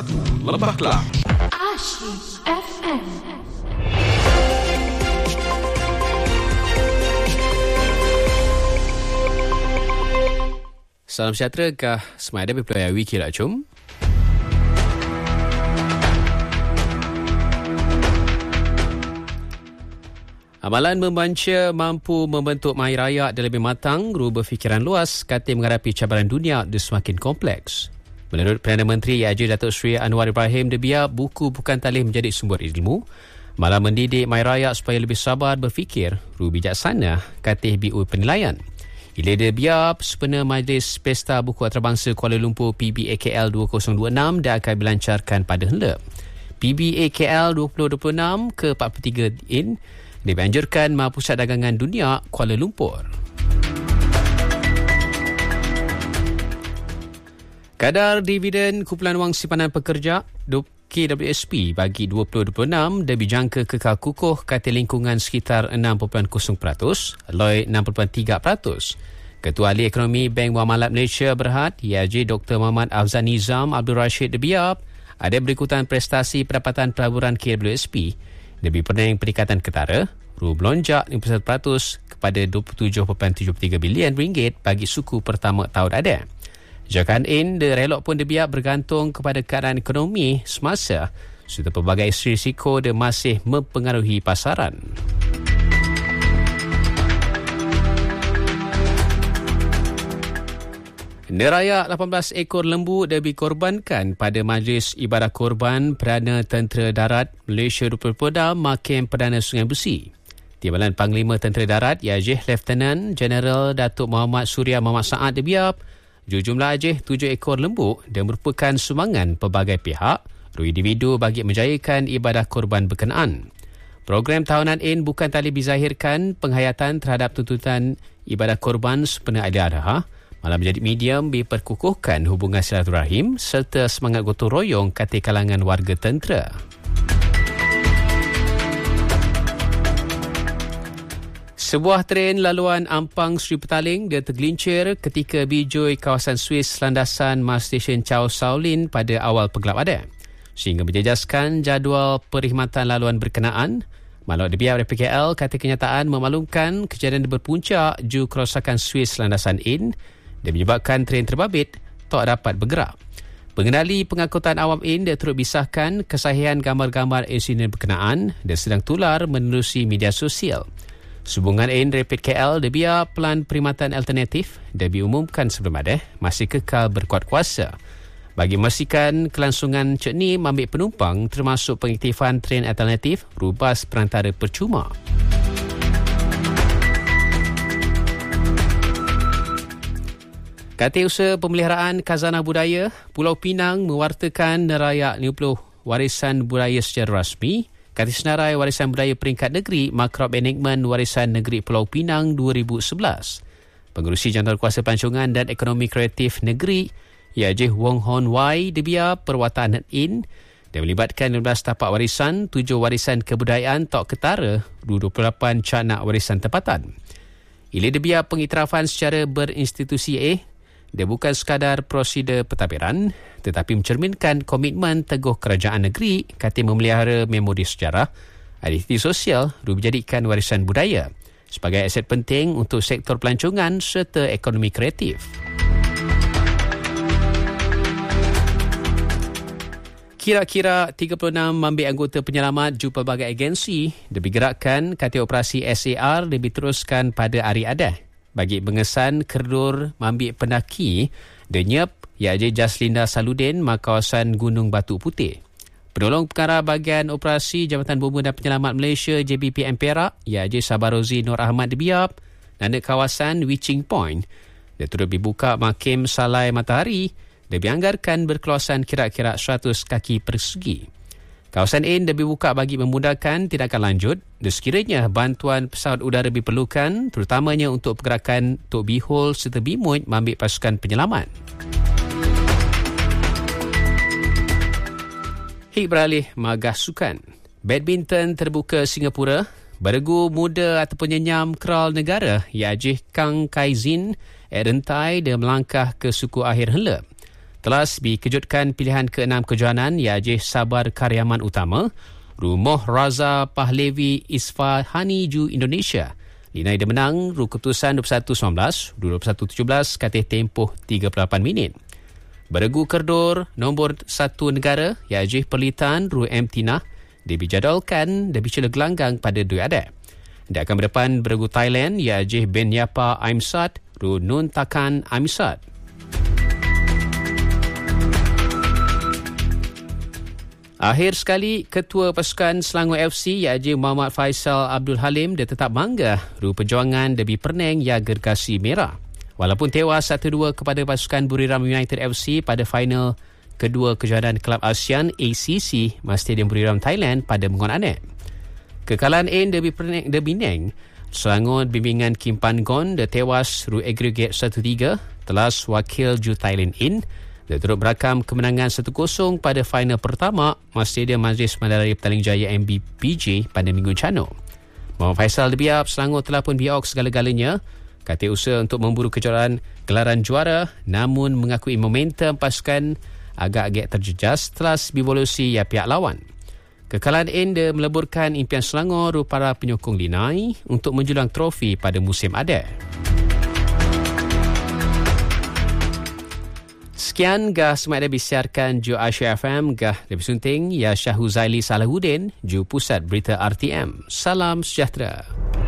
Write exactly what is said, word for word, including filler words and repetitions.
satu Lembah Kelang. Asyik F M. Salam sejahtera kah semua ada berpelaya wiki lah cum. Amalan membaca mampu membentuk mahir rakyat dan lebih matang, guru berfikiran luas, kata menghadapi cabaran dunia dan semakin kompleks. Menurut Perdana Menteri Y J Datuk Seri Anwar Ibrahim Debiar, buku bukan talih menjadi sumber ilmu, malah mendidik mahir rakyat supaya lebih sabar berfikir, guru bijaksana, kata B U Penilaian. Ila Debiar, sempena Majlis Pesta Buku Antarabangsa Kuala Lumpur P B A K L dua ribu dua puluh enam dan akan dilancarkan pada hendak. P B A K L dua ribu dua puluh enam ke empat puluh tiga in dianjurkan ma Pusat Dagangan Dunia Kuala Lumpur. Kadar dividen kumpulan wang simpanan pekerja K W S P bagi dua ribu dua puluh enam dan dijangka kekal kukuh kata lingkungan sekitar enam perpuluhan kosong peratus, aloi enam perpuluhan tiga peratus. Ketua Ahli Ekonomi Bank Muamalat Malaysia Berhad, Y J Doktor Muhammad Afzal Nizam Abdul Rashid Debiar, ada berikutan prestasi pendapatan pelaburan K W S P lebih pening peningkatan ketara, ru melonjak lima puluh satu peratus kepada dua puluh tujuh perpuluhan tujuh puluh tiga bilion ringgit bagi suku pertama tahun ada. Jagaan in de relok pun Debiar bergantung kepada keadaan ekonomi semasa serta pelbagai risiko dia masih mempengaruhi pasaran. Neraya lapan belas ekor lembu dikorbankan pada Majlis Ibadah Korban Perdana Tentera Darat Malaysia dua ribu dua puluh enam Mahkem Perdana Sungai Besi. Timbalan Panglima Tentera Darat Y J Lieutenant General Datuk Muhammad Suria Muhammad Saad Debiar, jumlah J tujuh ekor lembu dan merupakan sumbangan pelbagai pihak, ru individu bagi menjayakan ibadah korban berkenaan. Program tahunan in bukan tali bizahirkan penghayatan terhadap tuntutan ibadah korban sempena Ailadha, malah menjadi medium diperkukuhkan hubungan silaturahim serta semangat gotong royong kata kalangan warga tentera. Sebuah tren laluan Ampang Sri Petaling dia tergelincir ketika bijoi kawasan Swiss landasan Mas Stesen Chow Shaolin pada awal pegelap ada, sehingga menjejaskan jadual perkhidmatan laluan berkenaan. Malah Debiar P K L kata kenyataan memaklumkan kejadian berpuncak ju kerosakan Swiss landasan in dan menyebabkan tren terbabit tak dapat bergerak. Pengendali pengangkutan awam in dia turut bisahkan kesahihan gambar-gambar insiden berkenaan dan sedang tular menerusi media sosial. Sambungan in Rapid K L Debiar pelan perkhidmatan alternatif dan diumumkan sebelum ada masih kekal berkuat kuasa bagi memastikan kelangsungan cerni mengambil penumpang termasuk pengaktifan tren alternatif rubas perantara percuma. Katil Pemeliharaan Khazanah Budaya Pulau Pinang mewartakan nerayak lima puluh warisan budaya secara rasmi. Katil Senarai Warisan Budaya Peringkat Negeri Makrab Enigmen Warisan Negeri Pulau Pinang dua ribu sebelas. Pengerusi Jawatankuasa Pelancongan dan Ekonomi Kreatif Negeri Y J Wong Hon Wai Debiar perwataan in dan melibatkan lima belas tapak warisan, tujuh warisan kebudayaan tok ketara, dua puluh lapan canak warisan tempatan. Ila Debiar pengiktirafan secara berinstitusi A dia bukan sekadar prosedur pentadbiran tetapi mencerminkan komitmen teguh kerajaan negeri kata memelihara memori sejarah, identiti sosial dan menjadikan warisan budaya sebagai aset penting untuk sektor pelancongan serta ekonomi kreatif. Kira-kira tiga puluh enam mambik anggota penyelamat ju pelbagai agensi digerakkan kata operasi S A R diteruskan pada hari adah bagi mengesan kerdur mambik pendaki Denyep Y J Jaslinda Saludin kawasan Gunung Batu Putih. Penolong Pengarah Bahagian Operasi Jabatan Bomba dan Penyelamat Malaysia J B P M Perak Y J Sabarozi Nur Ahmad Debiar dan kawasan Witching Point dia turut dibuka Mahkem Salai Matahari dia dianggarkan berkeluasan kira-kira seratus kaki persegi. Kawasan in dia dibuka bagi memudahkan tindakan lanjut dan sekiranya bantuan pesawat udara diperlukan terutamanya untuk pergerakan Tok Bihol serta Bimut mengambil pasukan penyelamat. Hik beralih magah sukan. Badminton terbuka Singapura, beregu muda atau penyenyam kral negara Y J Kang Kai Zin rentai dan melangkah ke suku akhir hela. Telas dikejutkan pilihan keenam kejohanan iaitu Sabar Karyaman Utama, Rumoh Raza Pahlevi Isfahani Ju Indonesia. Linai dia menang ru keputusan dua puluh satu sembilan belas, dua puluh satu tujuh belas katih tempoh tiga puluh lapan minit. Beregu Kerdor nombor satu negara iaitu Perlitan ru M Tinah dijadualkan dan bicara gelanggang pada dua adat. Dan akan berdepan beregu Thailand iaitu Ben Yapa Aimsat ru Nun Takan Aimsat. Akhir sekali, Ketua Pasukan Selangor F C iaitu Muhammad Faisal Abdul Halim dia tetap bangga ru perjuangan Derby Penang ya gergasi merah. Walaupun tewas satu dua kepada pasukan Buriram United F C pada final kedua kejohanan Kelab ASEAN A C C Mas Stadium Buriram Thailand pada Mengon Anet. Kekalahan in Derby Penang, Derby Penang, Selangor bimbingan Kim Pan Gon dia tewas ru agregat satu tiga, telas wakil Ju Thailand in. Dia turut berakam kemenangan satu kosong pada final pertama Mas Stadium Majlis Bandaraya Petaling Jaya M B P J pada minggu canuk. Muhammad Faisal dibiar Selangor telah pun biak segala-galanya. Kata usaha untuk memburu kejuaraan gelaran juara namun mengakui momentum pasukan agak-agak terjejas setelah bivolusi ya pihak lawan. Kekalahan Ende meleburkan impian Selangor para penyokong Linai untuk menjulang trofi pada musim adat. Sekian gah semasa disiarkan Ju Asia F M gah lebih sunting ya Syahuzaili Salahuddin Ju Pusat Berita R T M. Salam sejahtera.